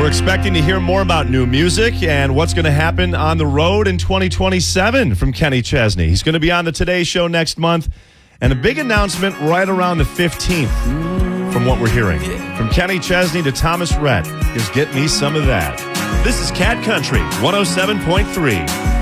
We're expecting to hear more about new music and what's going to happen on the road in 2027 from Kenny Chesney. He's going to be on the Today Show next month, and a big announcement right around the 15th from what we're hearing. From Kenny Chesney to Thomas Rhett is Get Me Some of That. This is Cat Country 107.3.